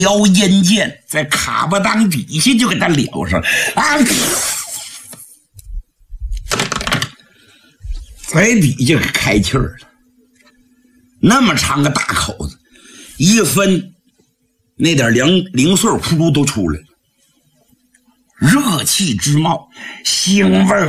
摇烟剑在卡巴当底下就给他撩上啊！在底下开气儿了，那么长个大口子，一分那点零碎噗噜都出来了，热气直冒，腥味